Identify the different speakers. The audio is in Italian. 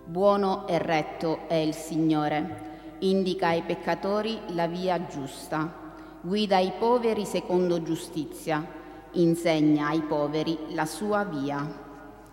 Speaker 1: Buono e retto è il Signore, indica ai peccatori la via giusta, guida i poveri secondo giustizia, insegna ai poveri la sua via.